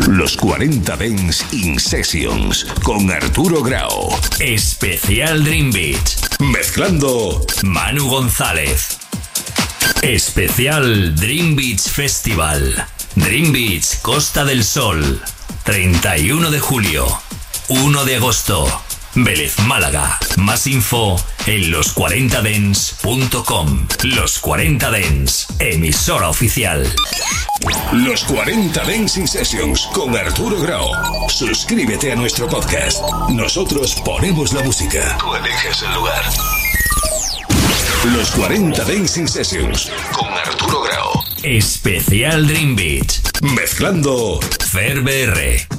Los 40 Dance in Sessions con Arturo Grau. Especial Dream Beach. Mezclando Manu González. Especial Dream Beach Festival. Dream Beach, Costa del Sol. 31 de julio. 1 de agosto. Vélez, Málaga. Más info en los40dance.com. Los 40 Dance, emisora oficial. Los 40 Dancing Sessions con Arturo Grau. Suscríbete a nuestro podcast. Nosotros ponemos la música. Tú eliges el lugar. Los 40 Dancing Sessions con Arturo Grau. Especial Dream Beach. Mezclando Fer BR.